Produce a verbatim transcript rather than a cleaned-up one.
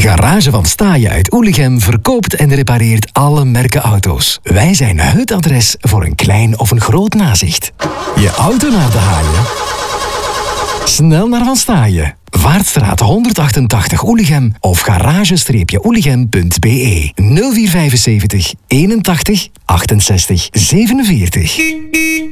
Garage van Staaien uit Oelichem verkoopt en repareert alle merken auto's. Wij zijn het adres voor een klein of een groot nazicht. Je auto naar de haaien? Snel naar Van Staaien. Vaartstraat honderdachtentachtig Oelichem of garage-oelichem punt b e nul vier vijfenzeventig eenentachtig achtenzestig zevenenveertig.